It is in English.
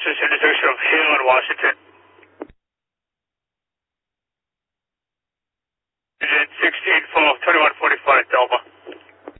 this intersection of Hill and Washington. Unit 16